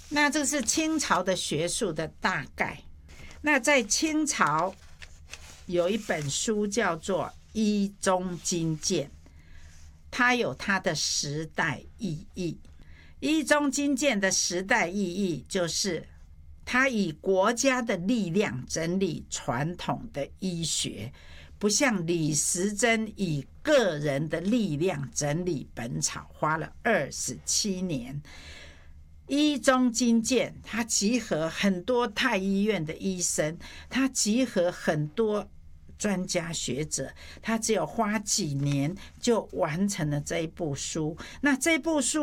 那这是清朝的学术的大概。那在清朝有一本书叫做《医宗金鉴》，它有它的时代意义。医宗金鉴的时代意义就是它以国家的力量整理传统的医学，不像李时珍以个人的力量整理本草，花了27年。医宗金鉴它集合很多太医院的医生，它集合很多专家学者，他只有花几年就完成了这一部书。那这部书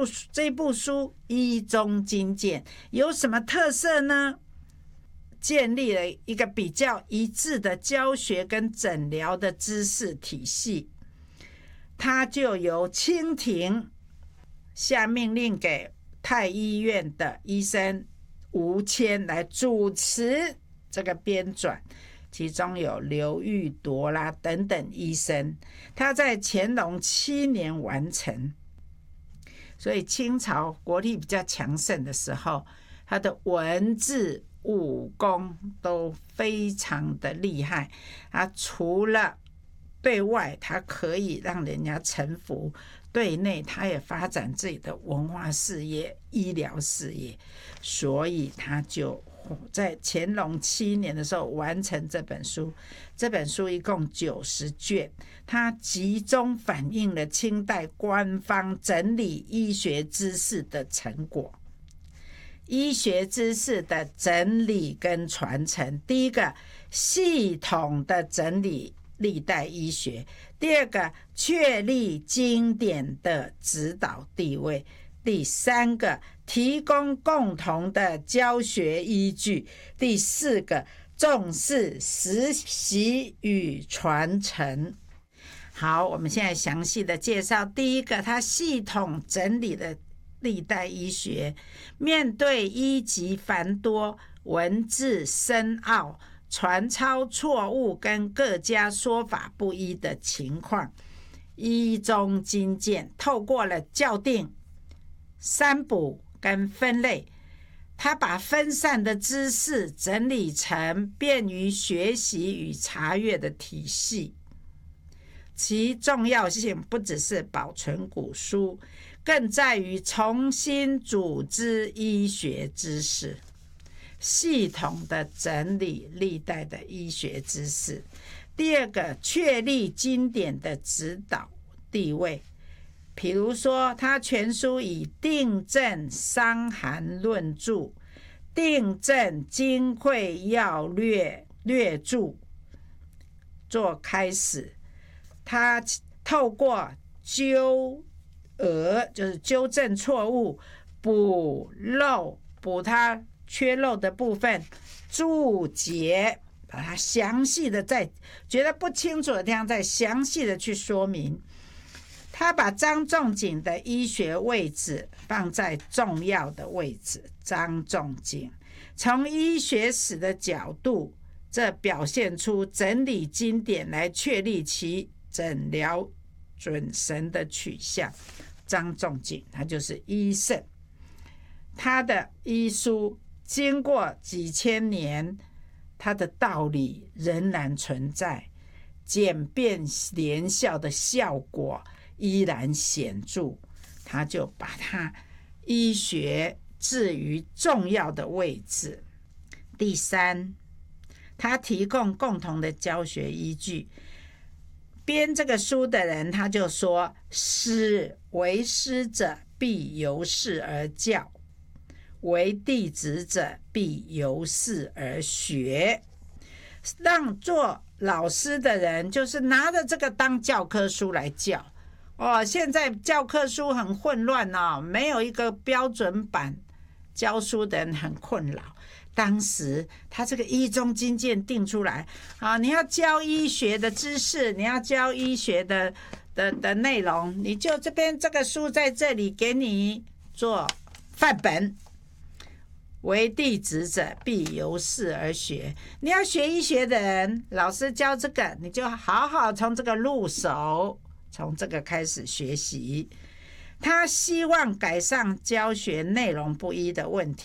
《医宗金鉴》有什么特色呢？建立了一个比较一致的教学跟诊疗的知识体系。它就由清廷下命令给太医院的医生吴谦来主持这个编纂，其中有刘玉铎啦等等医生，他在乾隆7年完成。所以清朝国力比较强盛的时候，他的文字武功都非常的厉害。他除了对外他可以让人家臣服，对内他也发展自己的文化事业、医疗事业，所以他就在乾隆7年的时候完成这本书。这本书一共90卷，它集中反映了清代官方整理医学知识的成果。医学知识的整理跟传承，第一个，系统的整理历代医学；第二个，确立经典的指导地位；第三个，提供共同的教学依据；第四个，重视实习与传承。好，我们现在详细的介绍。第一个，它系统整理的历代医学，面对医籍繁多、文字深奥、传抄错误跟各家说法不一的情况，医宗金鉴透过了校订、删补跟分类，他把分散的知识整理成便于学习与查阅的体系。其重要性不只是保存古书，更在于重新组织医学知识，系统的整理历代的医学知识。第二个，确立经典的指导地位。比如说，他全书以定症伤寒论著、定症金匮要略著做开始，他透过纠就是纠正错误、补它缺漏的部分，注解，把它详细的在觉得不清楚的地方再详细的去说明。他把张仲景的医学位置放在重要的位置。张仲景从医学史的角度，这表现出整理经典来确立其诊疗准绳的取向。张仲景他就是医圣，他的医书经过几千年，他的道理仍然存在，简便连效的效果依然显著，他就把他医学置于重要的位置。第三，他提供共同的教学依据。编这个书的人他就说，师为师者必由是而教，为弟子者必由是而学。让做老师的人就是拿着这个当教科书来教。现在教科书很混乱没有一个标准版，教书的人很困扰。当时他这个医宗金鉴定出来你要教医学的知识，你要教医学的内容，你就这边这个书在这里给你做范本。为弟子者必由是而学。你要学医学的人，老师教这个，你就好好从这个入手，从这个开始学习。他希望改善教学内容不一的问题。